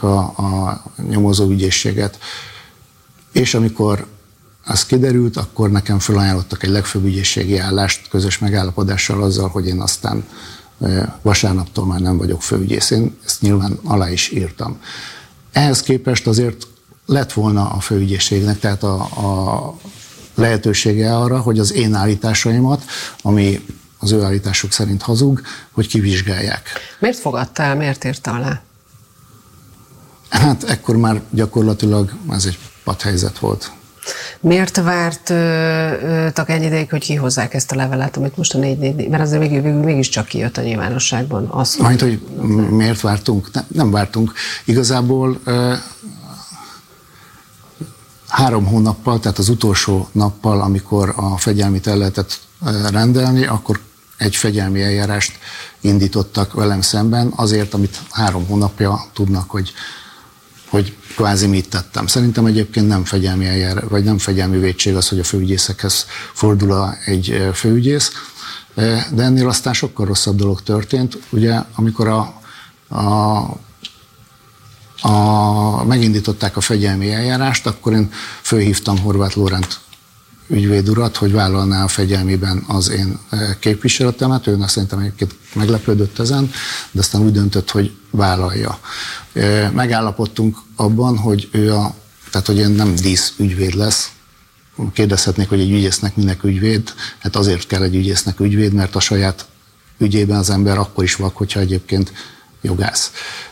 a nyomozó ügyészséget. És amikor az kiderült, akkor nekem felajánlottak egy legfőbb ügyészségi állást közös megállapodással azzal, hogy én aztán vasárnaptól már nem vagyok főügyész. Én ezt nyilván alá is írtam. Ehhez képest azért lett volna a főügyészségnek, tehát a lehetősége arra, hogy az én állításaimat, ami az ő állításuk szerint hazug, hogy kivizsgálják. Miért fogadta el, miért írta alá? Hát ekkor már gyakorlatilag ez egy padhelyzet volt. Miért vártak ennyi ideig, hogy kihozzák ezt a levelet, amit most a 444, mert azért végül mégiscsak kijött a nyilvánosságban. Majd, hogy miért vártunk? Nem vártunk. Igazából 3 hónappal, tehát az utolsó nappal, amikor a fegyelmit el lehetett rendelni, akkor egy fegyelmi eljárást indítottak velem szemben, azért, amit 3 hónapja tudnak, hogy kvázi mit tettem. Szerintem egyébként nem fegyelmi eljárás, vagy nem fegyelmi vétség az, hogy a főügyészekhez fordul egy főügyész, de ennél aztán sokkal rosszabb dolog történt. Ugye, amikor megindították a fegyelmi eljárást, akkor én fölhívtam Horváth Lóránt ügyvéd urat, hogy vállalná a fegyelmiben az én képviseletemet. Ő szerintem egyébként meglepődött ezen, de aztán úgy döntött, hogy vállalja. Megállapodtunk abban, hogy tehát hogy én nem díszügyvéd lesz. Kérdezhetnék, hogy egy ügyésznek minek ügyvéd. Hát azért kell egy ügyésznek ügyvéd, mert a saját ügyében az ember akkor is vak, hogyha egyébként jogász.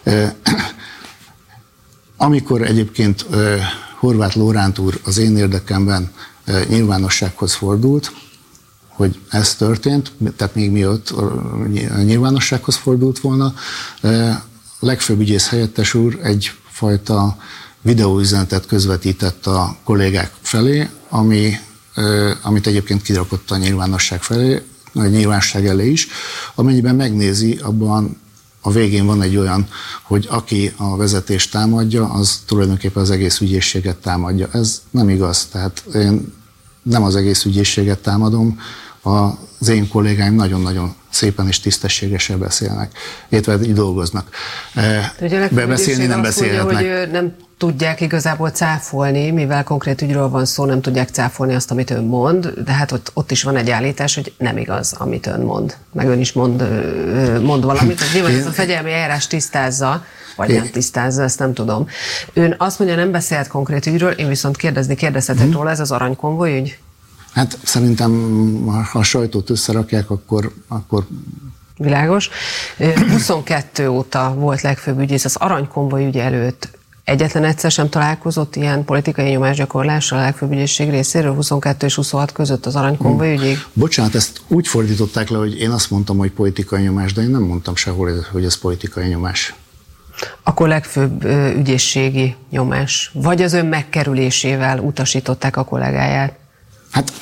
Amikor egyébként Horváth Lóránt úr az én érdekemben nyilvánossághoz fordult, hogy ez történt, tehát még mielőtt nyilvánossághoz fordult volna, a legfőbb ügyész helyettes úr egyfajta videóüzenetet közvetített a kollégák felé, amit egyébként kirakott a nyilvánosság felé, a nyilvánosság elé is, amennyiben megnézi, abban a végén van egy olyan, hogy aki a vezetést támadja, az tulajdonképpen az egész ügyészséget támadja. Ez nem igaz, tehát én nem az egész ügyészséget támadom, az én kollégáim nagyon-nagyon szépen és tisztességesen beszélnek, illetve így dolgoznak. Beszélni nem beszélhetnek. Mondja, hogy nem tudják igazából cáfolni, mivel konkrét ügyről van szó, nem tudják cáfolni azt, amit ön mond, de hát ott is van egy állítás, hogy nem igaz, amit ön mond. Meg ön is mond valamit, hogy nyilván ez a fegyelmi eljárás tisztázza, vagy nem tisztázza, ezt nem tudom. Ön azt mondja, nem beszélt konkrét ügyről, én viszont kérdezhetek róla, ez az aranykonvoj ügy? Hát szerintem, ha a sajtót összerakják, akkor... Világos. 22 óta volt legfőbb ügyész, az aranykonvoj ügy előtt egyetlen egyszer sem találkozott ilyen politikai nyomásgyakorlással a legfőbb ügyészség részéről 22 és 26 között az aranykonvoj ügyig? Bocsánat, ezt úgy fordították le, hogy én azt mondtam, hogy politikai nyomás, de én nem mondtam sehol, hogy ez politikai nyomás. Akkor legfőbb ügyészségi nyomás. Vagy az ön megkerülésével utasították a kollégáját? Hát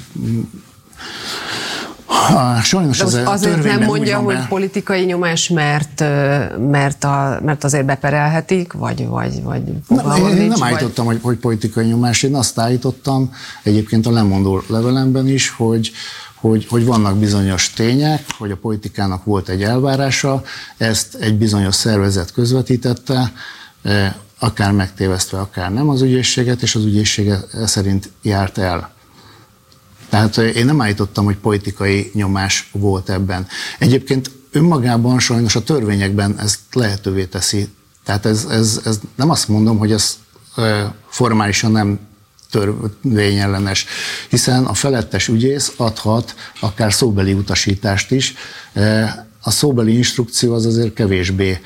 sajnos ez a azért nem mondja, hogy politikai nyomás, mert azért beperelhetik, vagy én nem állítottam, hogy politikai nyomás, én azt állítottam egyébként a lemondó levelemben is, hogy vannak bizonyos tények, hogy a politikának volt egy elvárása, ezt egy bizonyos szervezet közvetítette, akár megtévesztve, akár nem az ügyészséget, és az ügyészsége szerint járt el. Tehát én nem állítottam, hogy politikai nyomás volt ebben. Egyébként önmagában sajnos a törvényekben ezt lehetővé teszi. Tehát ez nem azt mondom, hogy ez formálisan nem törvényellenes, hiszen a felettes ügyész adhat akár szóbeli utasítást is. A szóbeli instrukció az azért kevésbé,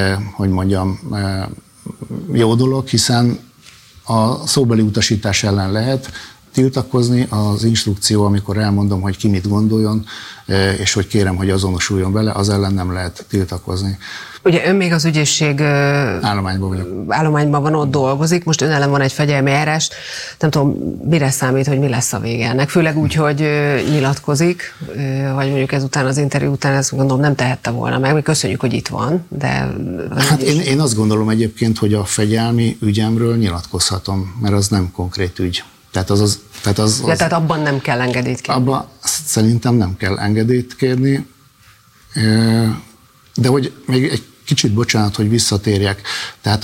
jó dolog, hiszen a szóbeli utasítás ellen lehet tiltakozni, az instrukció, amikor elmondom, hogy ki mit gondoljon, és hogy kérem, hogy azonosuljon vele, az ellen nem lehet tiltakozni. Ugye ön még az ügyészség állományban van, ott dolgozik, most ön ellen van egy fegyelmi eljárás, nem tudom, mire számít, hogy mi lesz a vége ennek, főleg úgy, hogy nyilatkozik, vagy mondjuk ezután az interjú után ezt gondolom nem tehette volna meg, mi köszönjük, hogy itt van, de... Hát én azt gondolom egyébként, hogy a fegyelmi ügyemről nyilatkozhatom, mert az nem konkrét ügy. Tehát abban nem kell engedélyt kérni. Abban szerintem nem kell engedélyt kérni, de hogy még egy kicsit bocsánat, hogy visszatérjek. Tehát